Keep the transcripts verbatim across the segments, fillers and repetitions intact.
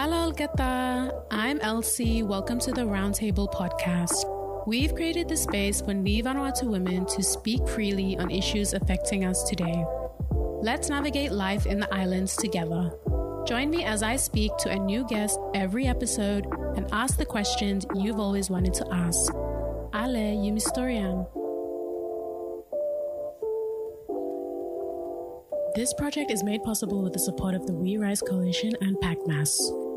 Halo Olgeta, I'm Elsie. Welcome to the Roundtable podcast. We've created the space for Ni Vanuatu women to speak freely on issues affecting us today. Let's navigate life in the islands together. Join me as I speak to a new guest every episode and ask the questions you've always wanted to ask. Ale, Yumistorian. This project is made possible with the support of the We Rise Coalition and PACMAS.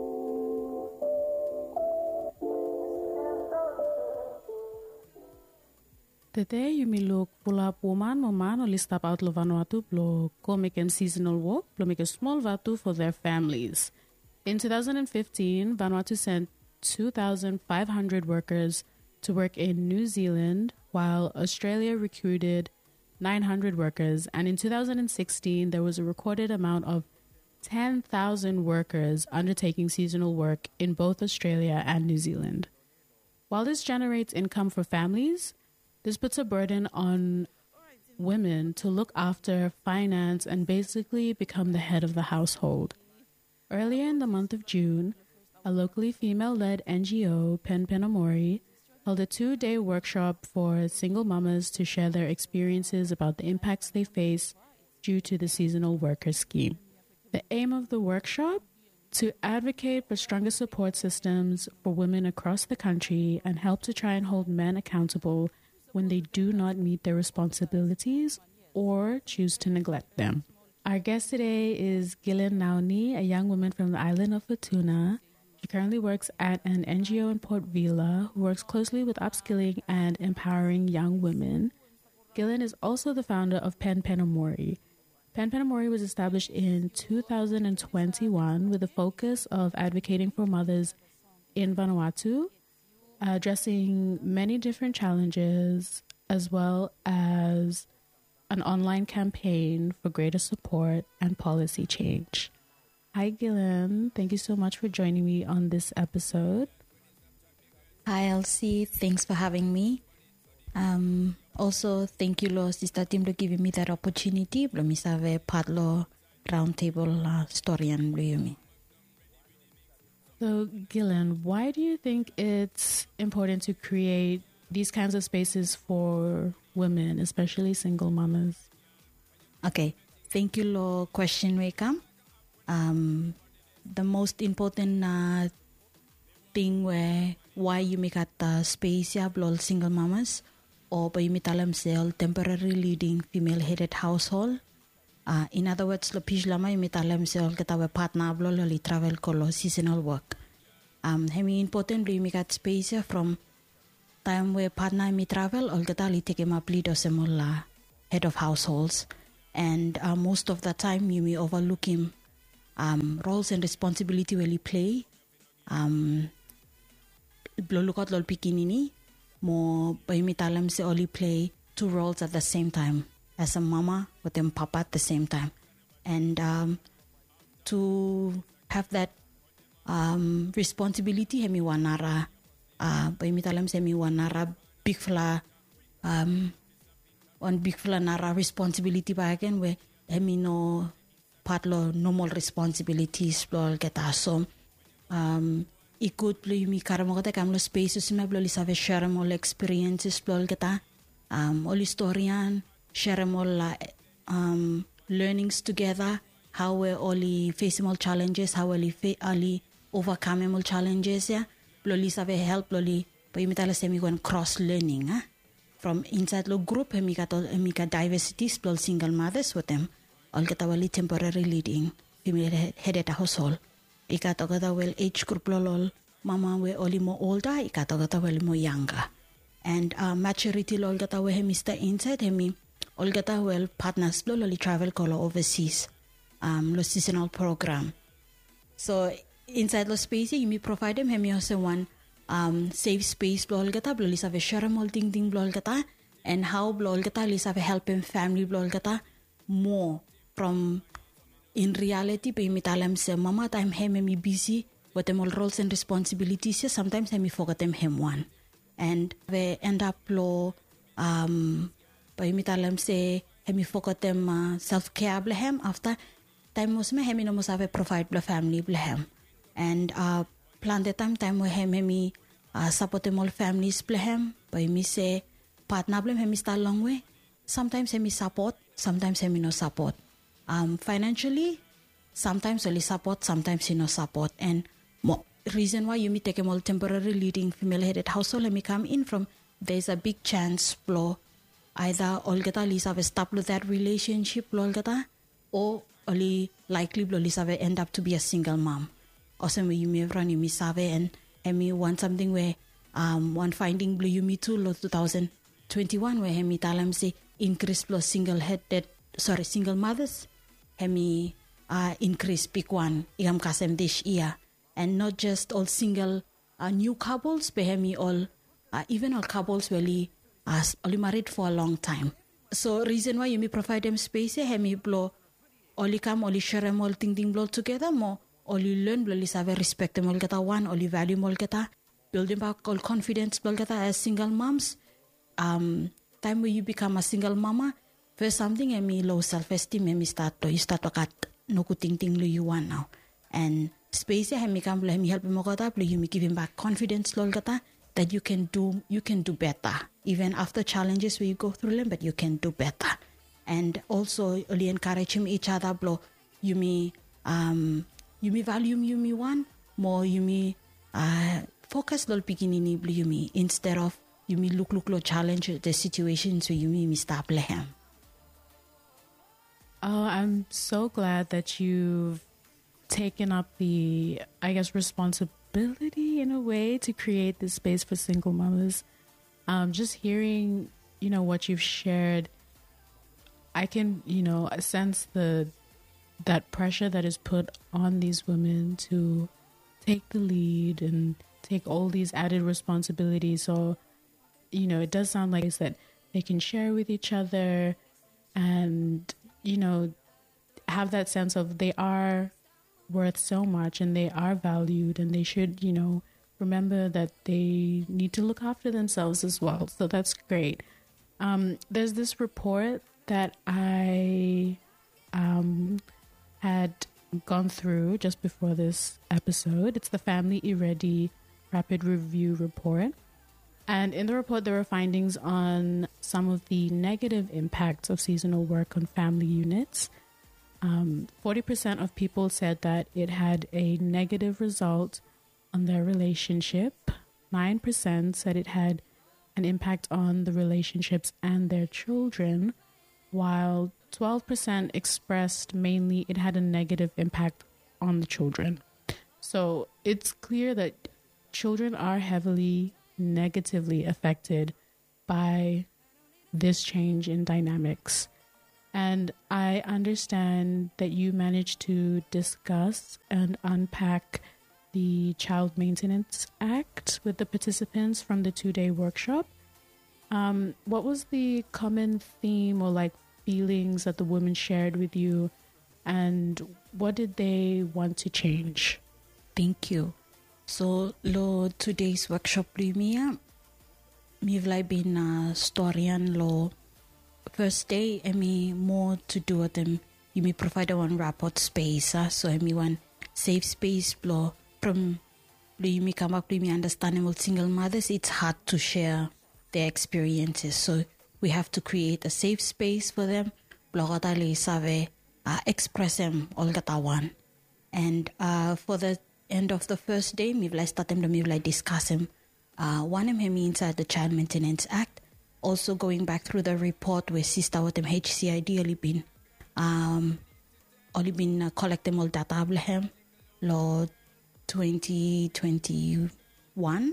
Today, you may look pull up woman, woman, or list up out Vanuatu, blo go make them seasonal work, blo make a small vatu for their families. In two thousand fifteen, Vanuatu sent two thousand five hundred workers to work in New Zealand, while Australia recruited nine hundred workers, and in two thousand sixteen there was a recorded amount of ten thousand workers undertaking seasonal work in both Australia and New Zealand. While this generates income for families, this puts a burden on women to look after, finance, and basically become the head of the household. Earlier in the month of June, a locally female-led N G O, Pen Penamori, held a two-day workshop for single mamas to share their experiences about the impacts they face due to the seasonal worker scheme. The aim of the workshop? To advocate for stronger support systems for women across the country and help to try and hold men accountable when they do not meet their responsibilities or choose to neglect them. Our guest today is Gillian Nauni, a young woman from the island of Futuna. She currently works at an N G O in Port Vila who works closely with upskilling and empowering young women. Gillian is also the founder of Pen Penamori. Pen Penamori was established in two thousand twenty-one with a focus of advocating for mothers in Vanuatu, addressing many different challenges, as well as an online campaign for greater support and policy change. Hi, Gillian. Thank you so much for joining me on this episode. Hi, Elsie. Thanks for having me. Um, also, thank you, lo, sister team, for giving me that opportunity. Blo mi save part lo roundtable uh, story and blo me. So, Gillian, why do you think it's important to create these kinds of spaces for women, especially single mamas? Okay. Thank you, lo, question welcome. Um, the most important uh, thing where why you make at the space ya blol single mamas or by mitalam sel temporary leading female headed household. Uh, in other words, lo pij lama mitalam sel katawe partner blol li travel kolo seasonal work. Um, hemi important do you make at space ya from time where partner mi travel or kata li take ma plead or head of households, and uh, most of the time you may overlook him. Um, roles and responsibility will he play. Um, Blolukot lol pikinini mo bayimitalam se only play two roles at the same time as a mama with them papa at the same time, and um, to have that um, responsibility hemi wanara uh, bayimitalam se mi wanara big fla um, on big fla nara responsibility ba again where hemi no patlo normal responsibilities blol keta so um ikut play mi karamo kata kamlo spaces me blol isave share mo experiences blol keta um all historian share mo la um learnings together how we only face more challenges how we fa- only overcome more challenges ya blol isave help blol pa imitala semi one cross learning ah from inside lo group mi kato mi ka diversities blol single mothers with them all katawali temporary leading female headed household. Ikatogata well age group lol mama we only more older, ikatogata well more younger. And uh, maturity lol gata we Mister inside hemi all gata well partners lolly travel color overseas. Um lo seasonal program. So inside lo space you may provide them hemi also one um safe space lol gata bloli save share mol ding ding lol gata, and how lol gata li save helping family lol gata more from in reality pe mitalam se mama time hem me busy with them all roles and responsibilities. Sometimes I me forget them hem one, and we end up lo um pe mitalam se hem forget them uh, self care blehem after time was me hem no must have provide the family blehem, and uh, plan the time time where him hemi uh, support them all families play him, but me say partner blame hemi start long way. Sometimes hemi support, sometimes hemi no support. Um, financially, sometimes only support, sometimes he no support. And mo- reason why you may take him all temporary leading female-headed household, let me come in from, there's a big chance blow either Olgata Lisa have stop with that relationship Olgata, or only likely blow Lisa will end up to be a single mom. Also, you may run you may save and and me want something where um one finding blue you me too lo two thousand twenty-one where hemi talam say increase plus single headed sorry single mothers hemi uh increase pick one igam kasem dish iya, and not just all single uh, new couples but hemi all uh, even all couples really as only married for a long time. So reason why you may provide them space hemi blow only come only share them all thing thing blow together more. All you learn, bloli save respect them all gata one, all you value all gata, building back all confidence all gata as single moms. Um, time when you become a single mama, first something and me low self esteem and me start to you start to cut no good thing thing you want now. And space and me come me help him gata, you me give him back confidence all gata that you can do you can do better. Even after challenges where you go through them, but you can do better. And also only encourage him each other blow you me um you may value you me one more you may uh, focus lol beginning you me instead of you may look look look challenge the situations where you may stop lehem. Oh, I'm so glad that you've taken up the, I guess, responsibility in a way to create this space for single mothers. Um, just hearing, you know, what you've shared, I can, you know, sense the that pressure that is put on these women to take the lead and take all these added responsibilities. So, you know, it does sound like it's that they can share with each other and, you know, have that sense of they are worth so much and they are valued and they should, you know, remember that they need to look after themselves as well. So that's great. Um, there's this report that I um, had gone through just before this episode. It's the Family eReady Rapid Review Report. And in the report, there were findings on some of the negative impacts of seasonal work on family units. Um, forty percent of people said that it had a negative result on their relationship. nine percent said it had an impact on the relationships and their children, while twelve percent expressed mainly it had a negative impact on the children. So it's clear that children are heavily negatively affected by this change in dynamics. And I understand that you managed to discuss and unpack the Child Maintenance Act with the participants from the two-day workshop. Um, what was the common theme or like feelings that the women shared with you, and what did they want to change? Thank you. So, lo today's workshop premiere, me vlai been a storyan lo first day, I me more to do with them. You may provide one rapport space, uh, so I me one safe space lo from you may come up to me understanding single mothers. It's hard to share their experiences, so we have to create a safe space for them. Blogata le save uh, express them all gatawan, and uh, for the end of the first day, me vlai start them to me vlai discuss them. Uh, one of them inside the Child Maintenance Act. Also going back through the report where sister with them H C I D only been um only been uh, collect them all data ablehem law twenty twenty-one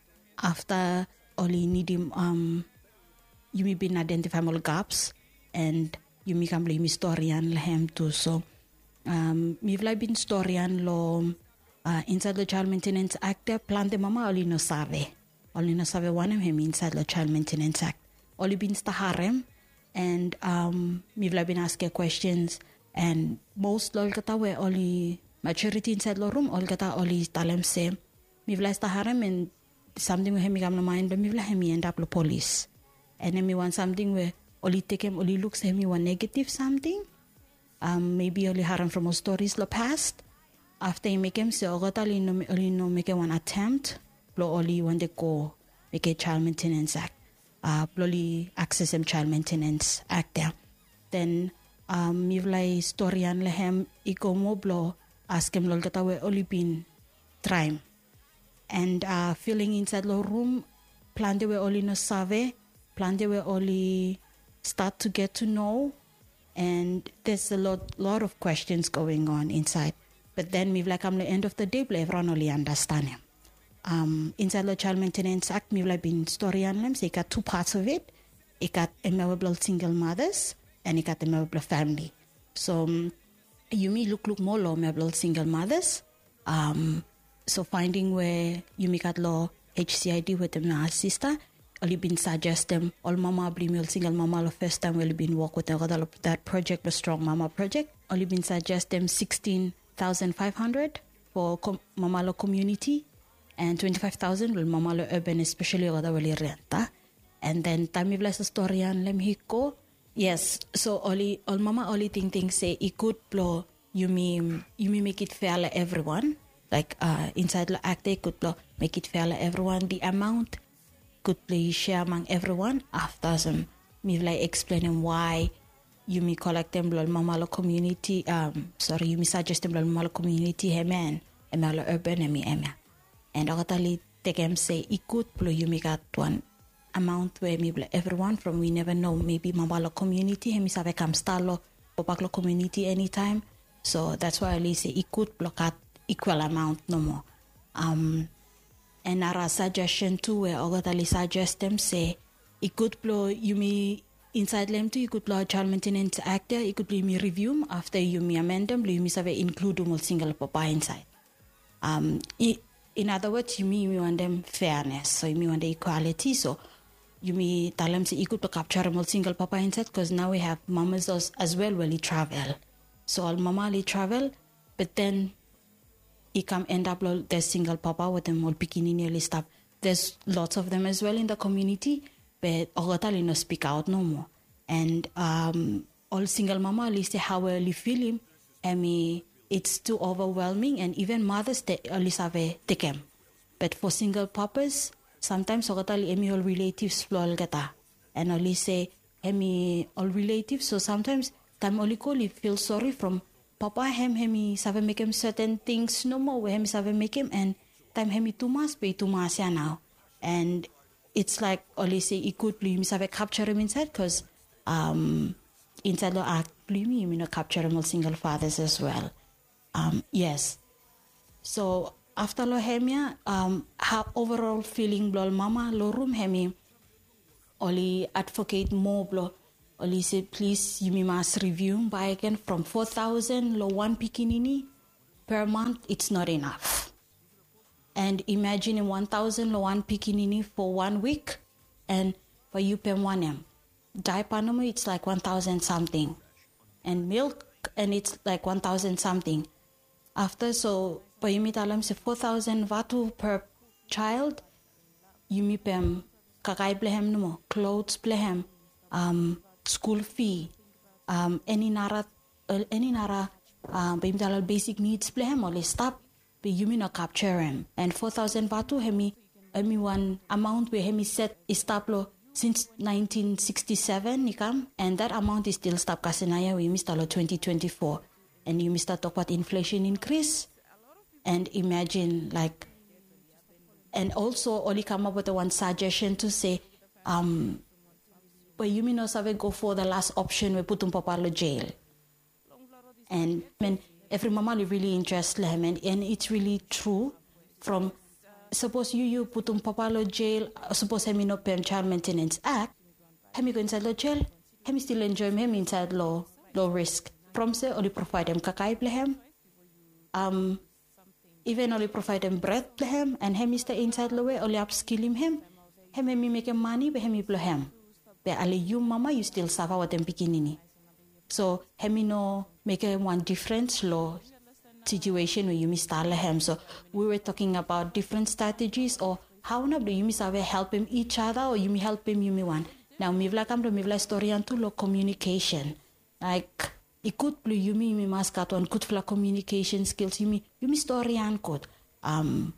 after only need him um you may been identify all gaps and you may come blame historian lehem too. So um me vlai been historian law uh, inside the Child Maintenance Act plan the mama only no save only no save one of him inside the Child Maintenance Act only been sta harem and um me vlai been asking questions and most lol kata were only maturity inside the room all kata only talem say me vlai sta harem and something where me come to mind but me vlai me end up the police and then me want something where only take him only looks at me one negative something um maybe only harem from all stories the past after you make him say, Ogotali no only no make one attempt, blow only when they go make a child maintenance act, uh, blowly access him child maintenance act there. Then um, you've like historian lehem iko mo blow ask him lol gata we only been trying. And uh, feeling inside the room, plan they were only no survey, plan they were only start to get to know, and there's a lot lot of questions going on inside. But then we've like, I'm the end of the day, everyone only understand him. Um, inside the Child Maintenance Act, we've like been story on them, so it got two parts of it. It got empowerable single mothers, and it got empowerable family. So, um, you may look, look more law, empowerable single mothers. Um, so finding where you make at law H C I D with them now sister, only been suggest them, all mama, bring single mama, the first time we've been work with them, that project, the Strong Mama Project, only been suggest them sixteen thousand five hundred for com- Mamalo community and twenty-five thousand will Mamalo urban, especially other will renta. And then Tamivlas historian Lemhiko. Yes, so only all mama only thing thing say it could blow you mean you mean make it fair like everyone. Like uh inside the act they could blow make it fair like everyone. The amount could be share among everyone after some me like explaining why you may collect them blood mamalo community um sorry you may suggest them blood mamalo community hemen emalo urban emi emia and akatali take em say ikut blow you may got one amount where maybe everyone from we never know maybe mamalo community hemi sabe kam stalo popaklo community anytime, so that's why I say ikut block at equal amount no more. Um and our suggestion too where akatali suggest them say ikut blow you may inside them too, you could blow Child Maintenance Act there, you could be me review after you me amend them, you me have include them single papa inside. Um, in other words, you me, you want them fairness, so you me want the equality, so you me tell them say you could capture them single papa inside, because now we have mamas as, as well when they travel. So all mama they travel, but then you come end up there's single papa with them all bikini nearly stop. There's lots of them as well in the community. But Ogotali no speak out no more. And um, all single mama at least how early feel him. I mean, it's too overwhelming, and even mothers they at least have a take him. But for single papas, sometimes Ogotali emi all relatives flow gata. And only say emi all relatives, so sometimes time only call feel sorry from papa hem hemi save make him certain things no more where hemi save make him, and time hemi too much pay too much now. And it's like only say it could be you have capture him inside, because um inside the act you know capture him single fathers as well. Um yes. So after lo hemia um how overall feeling blo mama lo room hemi only advocate more blo only say please you must review by again from four thousand lo one pikinini per month, it's not enough. And imagine one thousand one pikinini for one week, and for you pay one m. Diaper no it's like one thousand something, and milk and it's like one thousand something. After so, for you meet alam say four thousand vatu per child. You meet pay kakai blehem no more, clothes blehem, um school fee, um any nara uh, any nara um basic needs blehem or stop. But you may not capture him. And four thousand batu hemi hemi one amount where hemi set is tablo since nineteen sixty-seven nikam, and that amount is still stop kasenaya we missed twenty twenty-four, and you must talk about inflation increase, and imagine like, and also only come up with the one suggestion to say um but you may not have go for the last option we put um papalo jail, and when every mama really interested him, and, and it's really true. From suppose you you put um papalo jail, suppose him no pay Child Maintenance Act, him go inside the jail, him still enjoy him inside low low risk. From say only provide him kakai him, um even only provide him bread him, and him stay inside the way only upskilling him, him him make him money, but him blow him. But only you mama you still suffer with them beginning. So him no make a one difference law situation where you miss him. So we were talking about different strategies, or how not do you miss help him each other, or you may help him you may one. Now me vla come to me vla story antu lo communication. Like ikut plu yumi mi mas katon kut fla communication skills yumi yumi story an kut. Um,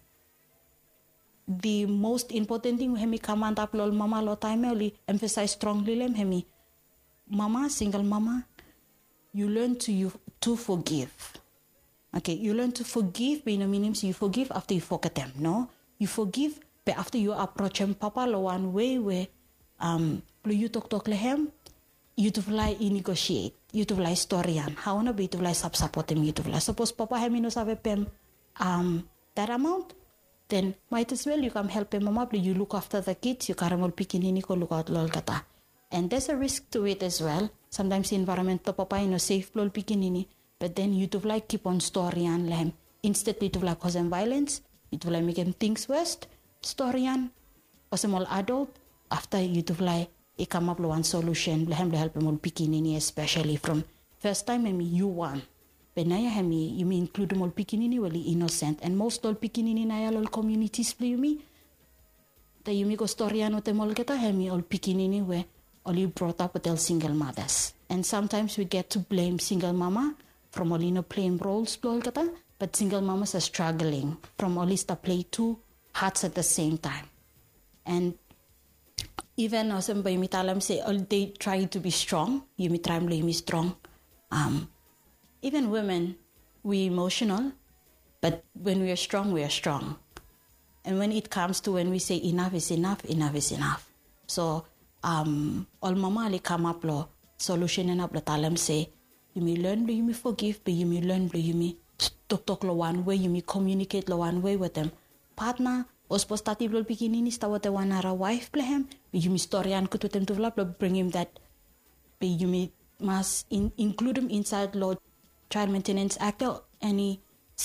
the most important thing hemi command up lol mama lo time only emphasize strongly lem hemi mama single mama you learn to you to forgive. Okay, you learn to forgive, but in a means you forgive after you forget them, no? You forgive, but after you approach him, papa, lo one way where, um, you talk talk lehem, you to fly negotiate, you to fly story and how on a bit to fly sub support him, you to fly. Suppose papa him no save pem, um, that amount, then might as well you come help him, mama, you look after the kids, you caramel picking ko look out lol kata. And there's a risk to it as well. Sometimes the environment to papa, you know, safe lol picking. But then you to like keep on story and lehem. Instead you to like cause them violence, you to like make them things worse. Story and or some all adult after you to like it come up with one solution. Lehem le help them all picking especially from first time me you won. But now you you me include them all picking well innocent and most all picking in all communities play me. The you me go story and what them all get a hemi all picking where all you brought up with all single mothers. And sometimes we get to blame single mama from all in playing roles, but single mamas are struggling from all to play two hats at the same time. And even as by mitalam say all they try to be strong, you may try to be strong. Um, even women, we emotional, but when we are strong, we are strong. And when it comes to when we say enough is enough, enough is enough. So um, all mama ali come up lo solution and up lo talam say. You may learn, you may forgive, but you may learn, you may talk talk lo one way, you may communicate lo one way with them. Partner, os postati lo beginning is what the one ara wife play him, you may story and could with them to develop, bring him that, but you may must in, include him inside law child maintenance act or any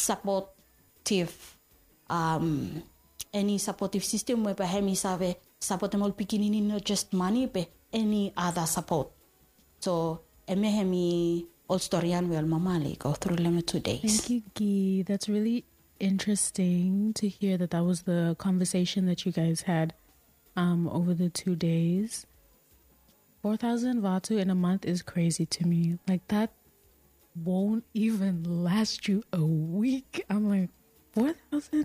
supportive, um, any supportive system where him is have support them all beginning not just money, but any other support. So, emehemi all story and well mamali go through them two days. Thank you, Guy. That's really interesting to hear that that was the conversation that you guys had um, over the two days. four thousand Vatu in a month is crazy to me. Like that won't even last you a week. I'm like, four thousand?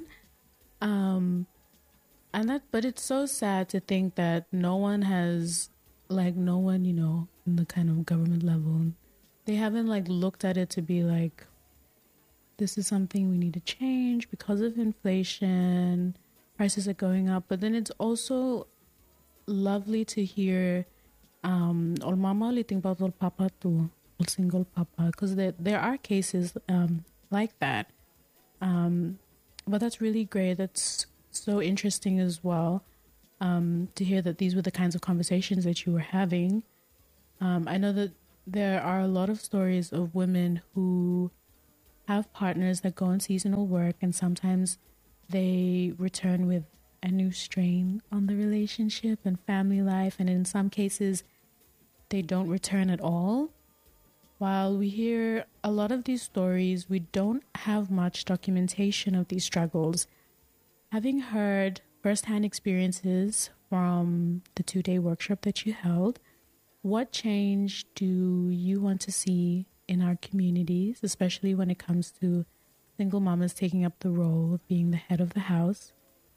Um, and that, but it's so sad to think that no one has, like no one, you know, in the kind of government level, they haven't like looked at it to be like, this is something we need to change because of inflation, prices are going up. But then it's also lovely to hear um ol mama li think about ol papa too, ol single papa, because there there are cases um like that. Um but that's really great. That's so interesting as well. Um to hear that these were the kinds of conversations that you were having. Um, I know that there are a lot of stories of women who have partners that go on seasonal work, and sometimes they return with a new strain on the relationship and family life, and in some cases they don't return at all. While we hear a lot of these stories, we don't have much documentation of these struggles. Having heard firsthand experiences from the two-day workshop that you held, what change do you want to see in our communities, especially when it comes to single mamas taking up the role of being the head of the house,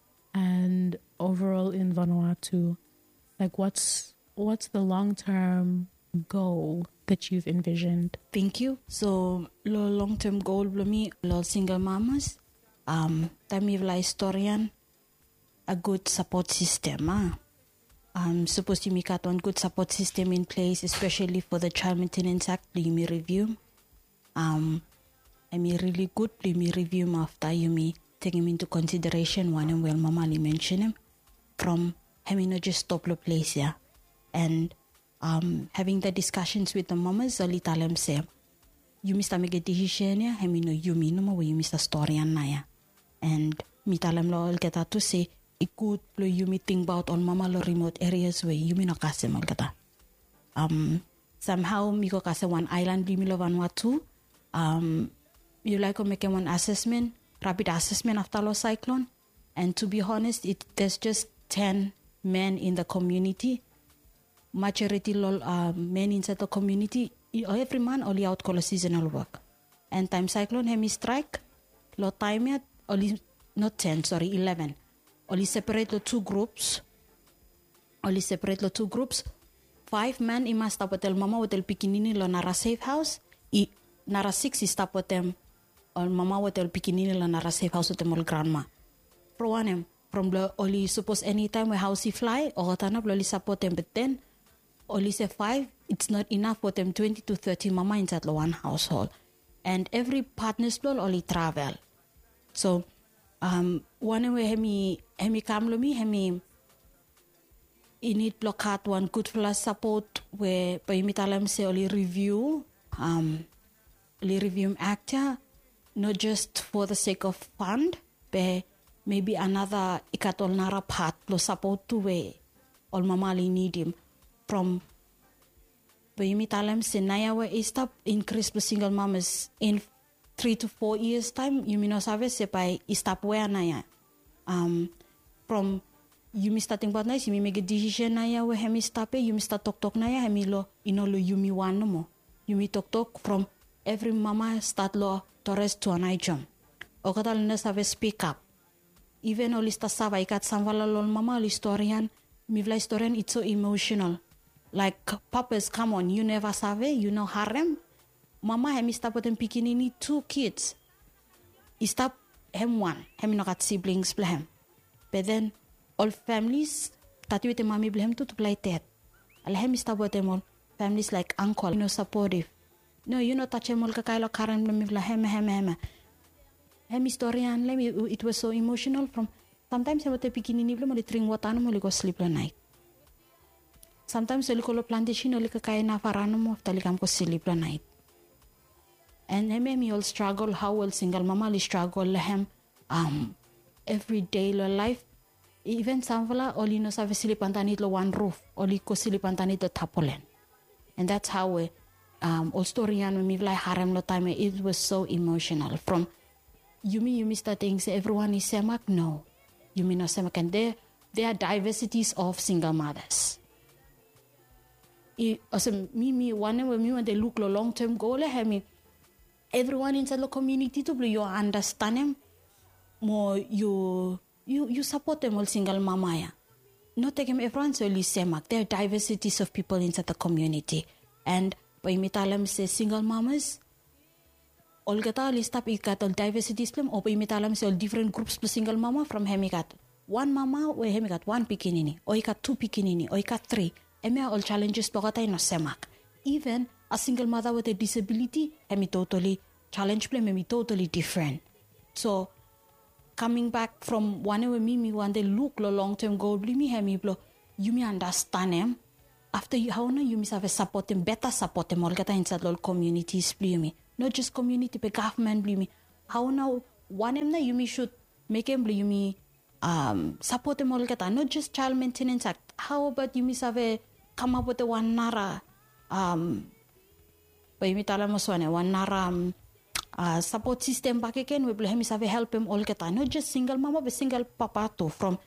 and overall in Vanuatu? Like, what's what's the long-term goal that you've envisioned? Thank you. So, lo long-term goal for me, lo single mamas, um, tami vla historian, a good support system, ah. I'm supposed to make one good support system in place, especially for the Child Maintenance Act. You may review. Um, I mean, really good. You may review after you may take him into consideration. One and well, Mama Ali mentioned him from having not just stop the place here, and um, having the discussions with the mamas. Ali tell them say, you must make a decision here. I mean, you mean no more. You must story and naya, and me tell them lo get to say. Ikut plo you may think about on mama lo remote areas where you may not kase mal kata. Um somehow mi ko kase one island bi mi lo Vanuatu. Um you like to make one assessment, rapid assessment after lo cyclone. And to be honest, it there's just ten men in the community. Majority lo uh, men inside the community every man only out call a seasonal work. And time cyclone hemi strike, lo time yet only not ten, sorry, eleven. Only separate the two groups. Only separate the two groups. Five men ima stop hotel mama hotel pikinini lo nara safe house. I nara six is stop hotel or mama hotel pikinini lo nara safe house hotel mol grandma. Pro one from the only suppose anytime we house fly or tanap lo support them, but then only say five, it's not enough for them twenty to thirty mama inside the one household. And every partner's blow only travel. So um one way hemi hemi kamlo mi hemi in it block out one good plus support where by mitalam say only review um only review actor not just for the sake of fund, but maybe another ikatol nara part lo support to where all mama need him from Bayimi talam senaya wa stop increase the single mamas in three to four years time. You mean no sabe se by stop where naya. Um, from you mi starting about nice, you mi make a decision naya wa hemi stop you mi start talk talk naya hemi lo inolo you mi one no more. You mi talk talk from every mama start lo torres to an ijom. Okatal na sabe speak up. Even all ista saba ikat samvala lol mama historian mi vla historian it's so emotional. Like, papas, come on, you never save, you know harem. Mama hemi stop with them pikinini two kids. He stop him one, hemi no got siblings blehem. But then all families tati with the mommy blehem to to play that. Al hemi stop with them all families like uncle, you know, supportive. No, you know touch him all kakailo karen blemi blehem hem hem. Hemi historian lemi it was so emotional from sometimes hemi te pikinini blem only drink water no only go sleep the night. Sometimes oli kolo plantation oli kakaya na farano mo tali kam ko sleep la night. And hemi me all struggle how well single mama li struggle lehem um every day lo life. Even samvala oli no save sleep antanit lo one roof oli ko sleep antanit lo tapolen. And that's how we um all story and me like harem lo time it was so emotional from Yumi Yumi starting say everyone is semak no. Yumi no semak and there there are diversities of single mothers. I, also, me, me, one when me when they look lo long term goal, I mean, everyone inside the community to you understand them more. You you you support them all single mama ya. Not take them everyone so only semak. There are diversities of people inside the community, and by me tell them say single mamas. All kata list up ikat all diversities them. Or by me tell them say all different groups plus single mama from hemikat one mama or hemikat one pikinini or ikat two pikinini or ikat three. Eme all challenges pokatay no semak. Even a single mother with a disability, emi totally challenge play, emi totally different. So coming back from one way me me one day look lo long term goal, bli me hemi blo, you me understand him. After you how no you me have support him, better support him all kata inside all communities bli me. Not just community but government bli me. How now one him na you me should make him bli you me um support him all kata. Not just child maintenance act. How about you me have a come up with the one nara um by me tala mo swane one nara um, uh, support system back again we will have help him all kata not just single mama but single papa too from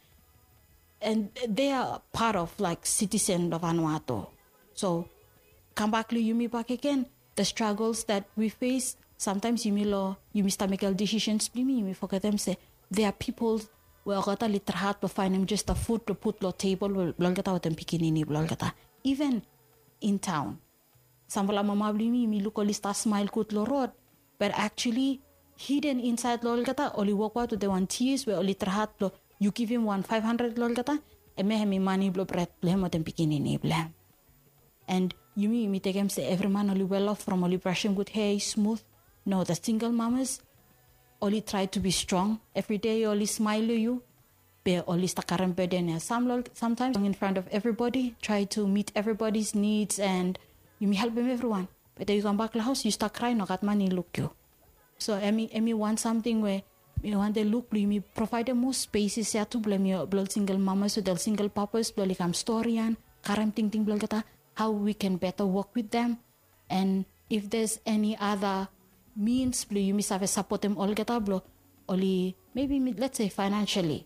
and they are part of like citizen of Vanuatu. So come back to you me back again the struggles that we face sometimes you me lo you me make decisions me you me forget them say there are people well, kata literhat to find him just a food to put lo table belum kata watem pikinini belum kata even in town. Sampai mama beli mi mi luko lista smile kut lo road, but actually hidden inside lo kata only walk out to the one tears where only terhat lo you give him one five hundred lo kata eme hemi money blo bread belum watem pikinini belum. And you me me take him say every man only well off from only brushing good hair smooth. No, the single mamas. Only try to be strong. Every day only smile to you. But only stakaran bedenya. Some sometimes in front of everybody, try to meet everybody's needs and you may help them everyone. But then you come back to the house, you start crying, no got money look you. So Emi Emi want something where you want they look you me provide them more spaces ya to blame your blood single mamas so they'll single papas, blood like I'm storyan, karam ting ting blood kata, how we can better work with them. And if there's any other means blo you miss have support them all get blo only maybe let's say financially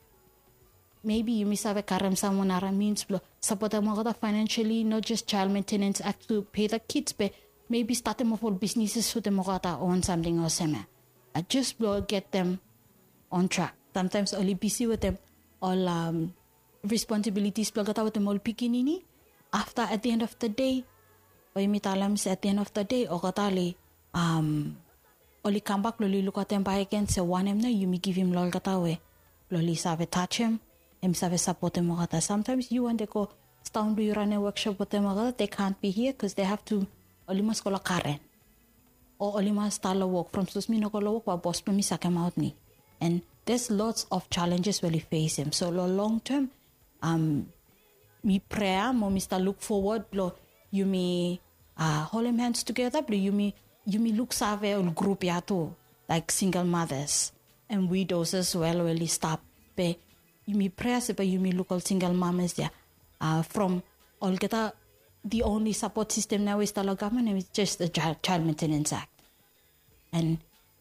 maybe you miss have a karam someone ara means blo support them all financially not just child maintenance act to pay the kids but maybe start them off all businesses for them or something or something. I just will get them on track. Sometimes only busy with them all um, responsibilities plagata with them all pikinini. After at the end of the day, or imitalam at the end of the day, or katali um only come back loli look at them by again say one him na you me give him lol katawe. Loli save touch him, him save support him kata. Sometimes you and they go stand do you run a workshop with them kata, they can't be here because they have to only must call a Karen. Or only must start a work from sus me no call work but boss me sak him out ni. And there's lots of challenges when you face him. So long term, um me prayer, mo Mister look forward, lo you may uh hold him hands together, but you may you may look save or group ya too, like single mothers and widows as well, really stop. But you may pray, but you may look all single mamas there. Uh, from all get the only support system now is the government, and it's just the child, child maintenance act. And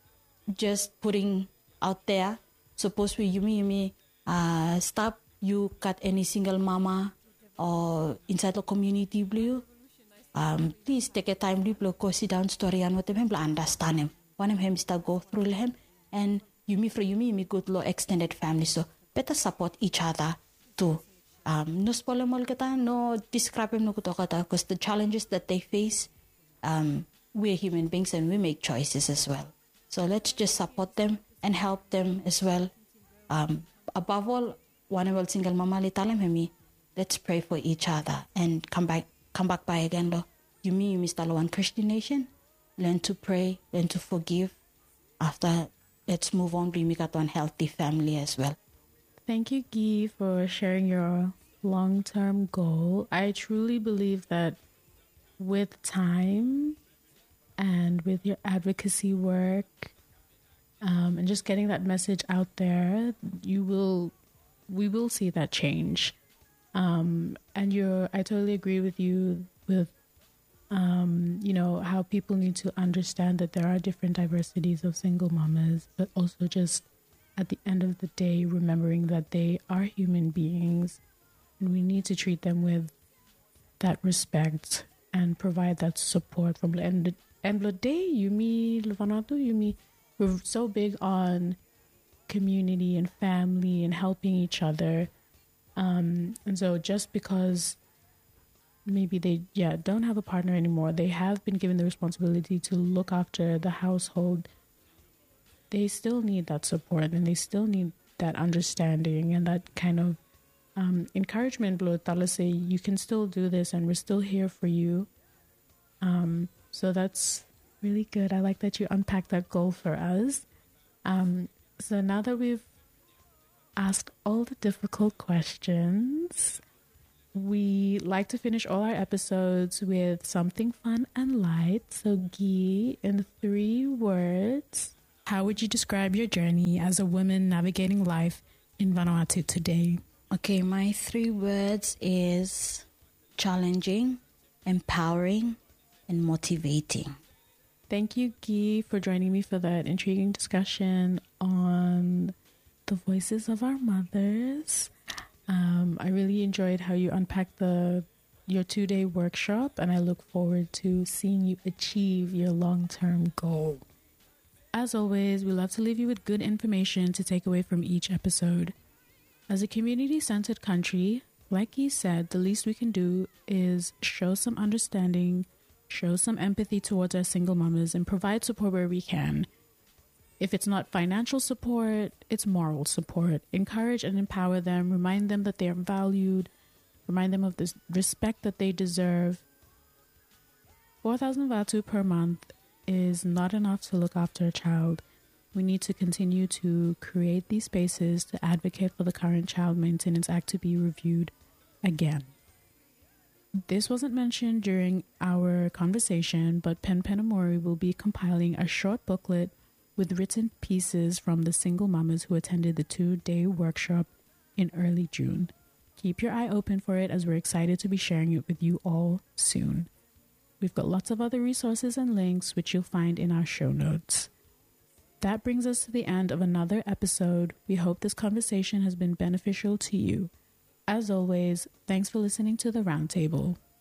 just putting out there, suppose we you may you may uh stop you cut any single mama or inside the community blue. Um, please take a time to go sit down story and what them understand him. One of him is to go through him, and you me for you me me good law extended family. So better support each other too. Um, no spoil them all kata, no describe him no kuto kata, because the challenges that they face, um, we're human beings and we make choices as well. So let's just support them and help them as well. Um, above all, one of all single mama li talam hemi, let's pray for each other and come back. Come back by again, though. You mean you missed one Christian nation? Learn to pray, learn to forgive. After, let's move on. We make a healthy family as well. Thank you, Guy, for sharing your long-term goal. I truly believe that with time and with your advocacy work um, and just getting that message out there, you will, we will see that change. Um, and you're, I totally agree with you with, um, you know, how people need to understand that there are different diversities of single mamas, but also just at the end of the day, remembering that they are human beings and we need to treat them with that respect and provide that support from the end of the day. Yumi Luvanatu, Yumi, we're so big on community and family and helping each other. Um, and so just because maybe they, yeah, don't have a partner anymore, they have been given the responsibility to look after the household, they still need that support and they still need that understanding and that kind of um, encouragement. Say, you can still do this and we're still here for you. Um, so that's really good. I like that you unpacked that goal for us. Um, so now that we've asked all the difficult questions, we like to finish all our episodes with something fun and light. So Guy, in three words, how would you describe your journey as a woman navigating life in Vanuatu today? Okay, my three words is challenging, empowering, and motivating. Thank you, Guy, for joining me for that intriguing discussion on the voices of our mothers. Um, I really enjoyed how you unpacked the your two-day workshop, and I look forward to seeing you achieve your long-term goal. As always, we love to leave you with good information to take away from each episode. As a community-centered country, like he said, the least we can do is show some understanding, show some empathy towards our single mamas, and provide support where we can. If it's not financial support, it's moral support. Encourage and empower them. Remind them that they are valued. Remind them of the respect that they deserve. four thousand Vatu per month is not enough to look after a child. We need to continue to create these spaces to advocate for the current Child Maintenance Act to be reviewed again. This wasn't mentioned during our conversation, but Pen Penamori will be compiling a short booklet with written pieces from the single mamas who attended the two-day workshop in early June. Keep your eye open for it as we're excited to be sharing it with you all soon. We've got lots of other resources and links which you'll find in our show notes. That brings us to the end of another episode. We hope this conversation has been beneficial to you. As always, thanks for listening to The Roundtable.